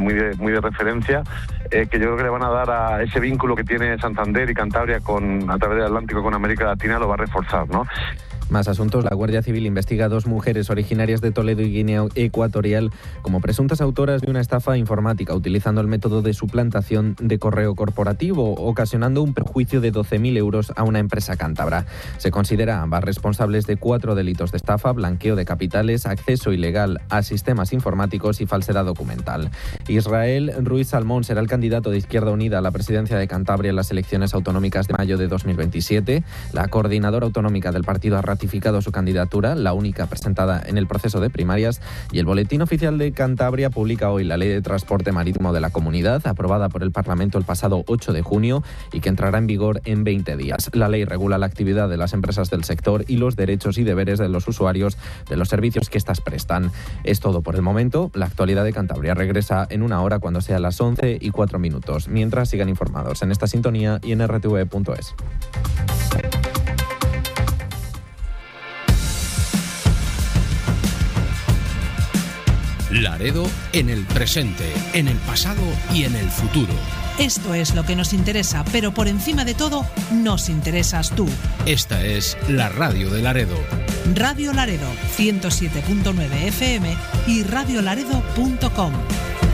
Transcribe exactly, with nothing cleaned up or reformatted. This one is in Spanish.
muy de, muy de referencia, eh, que yo creo que le van a dar a ese vínculo que tiene Santander y Cantabria con a través del Atlántico con América Latina, lo va a reforzar, ¿no? Más asuntos. La Guardia Civil investiga a dos mujeres originarias de Toledo y Guinea Ecuatorial como presuntas autoras de una estafa informática utilizando el método de suplantación de correo corporativo, ocasionando un perjuicio de doce mil euros a una empresa cántabra. Se considera a ambas responsables de cuatro delitos de estafa, blanqueo de capitales, acceso ilegal a sistemas informáticos y falsedad documental. Israel Ruiz Salmón será el candidato de Izquierda Unida a la presidencia de Cantabria en las elecciones autonómicas de mayo de dos mil veintisiete. La coordinadora autonómica del partido ha ratificado su candidatura, la única presentada en el proceso de primarias, y el Boletín Oficial de Cantabria publica hoy la Ley de Transporte Marítimo de la comunidad, aprobada por el Parlamento el pasado ocho de junio y que entrará en vigor en veinte días. La ley regula la actividad de las empresas del sector y los derechos y deberes de los usuarios de los servicios que éstas prestan. Es todo por el momento. La actualidad de Cantabria regresa en una hora cuando sea las once y cuatro minutos. Mientras, sigan informados en esta sintonía y en erre te ve punto es. Laredo en el presente, en el pasado y en el futuro. Esto es lo que nos interesa, pero por encima de todo, nos interesas tú. Esta es la radio de Laredo. Radio Laredo, ciento siete punto nueve efe eme y radio laredo punto com.